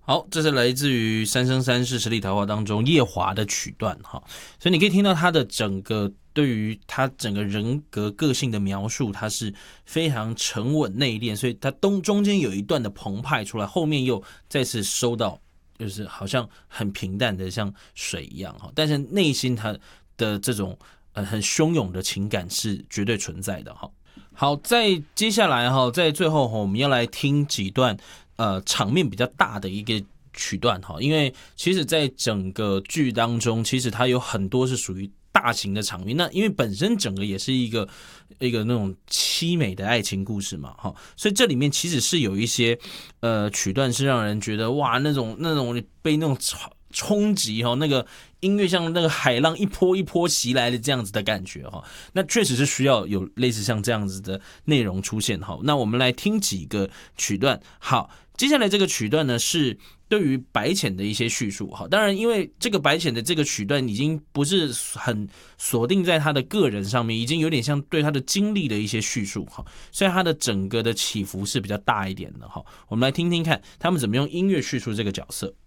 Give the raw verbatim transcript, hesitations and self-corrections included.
好，这是来自于《三生三世十里桃花》当中夜华的曲段哈，所以你可以听到他的整个对于他整个人格个性的描述，他是非常沉稳内敛，所以他中中间有一段的澎湃出来，后面又再次收到，就是好像很平淡的像水一样哈，但是内心他的这种呃很汹涌的情感是绝对存在的哈。好，在接下来哈，在最后我们要来听几段呃场面比较大的一个曲段哈，因为其实在整个剧当中，其实它有很多是属于大型的场面。那因为本身整个也是一个一个那种凄美的爱情故事嘛哈，所以这里面其实是有一些呃曲段是让人觉得哇那种那种被那种冲击哈，那个音乐像那个海浪一波一波袭来的这样子的感觉哈，那确实是需要有类似像这样子的内容出现哈。那我们来听几个曲段。好，接下来这个曲段呢是对于白浅的一些叙述哈，当然因为这个白浅的这个曲段已经不是很锁定在他的个人上面，已经有点像对他的经历的一些叙述哈，所以他的整个的起伏是比较大一点的哈。我们来听听看他们怎么用音乐叙述这个角色。